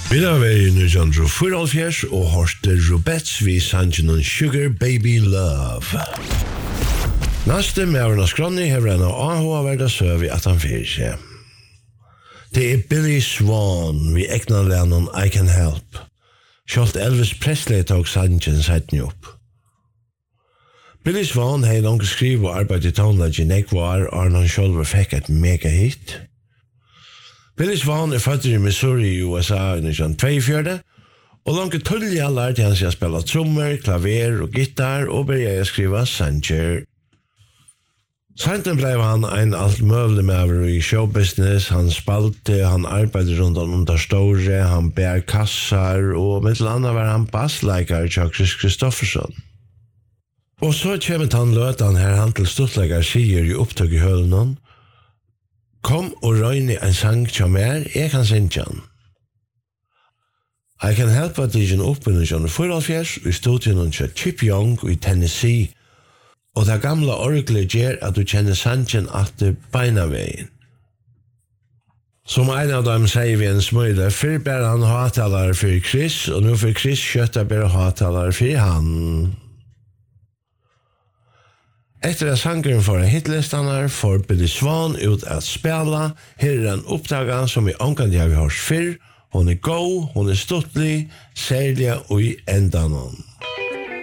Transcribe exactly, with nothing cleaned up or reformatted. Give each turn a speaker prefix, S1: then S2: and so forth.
S1: Vi har vært i nittonhundre og fyrtiofyra og hørte Rubets vi sangen om Sugar Baby Love. Neste med Arna Skronni hever en av avhåverda søv i at han fyrir seg. Det er Billy Swan vi egna lennon I Can Help. Kjolt Elvis Presley tog sangen seiten opp. Billy Swan hei langt skriv og arbeid i tonelage i nekvar og han sjolver fikk et mega hit. Billy Swan er født i Missouri i U S A i nittonhundre tjuefyra og langt tulliga lærte han seg å spela trommer, klaver og gitar og begynte å skriva sanger. Seinten blev han en alt møvlig med i showbusiness, han spalte, han arbeidde rundt om under store, han bær kassar og med til andre var han bassleikar til Chris Kristofferson. Og så kommer han løtan her han til stortleikar sier i opptøk i hølen kom og røyne en sang til mer, jeg kan synge han. I Can Help at det er oppe i nittonhundre fyrtiofyra i studien til Chip Young i Tennessee, og det gamle orgelet gjør at du kjenner sangen at det beina veien. Som en av dem sier vi en smøyde, før bare han hatalar for Chris, og nå for Chris kjøtter bare hatalar for han. Etter at sangeren får hitlistaner, får Billy Swan ut at spela, her er en oppdaga som i omkant jeg har hørt før, hun er god, hun er stuttlig, særlig og i endanon.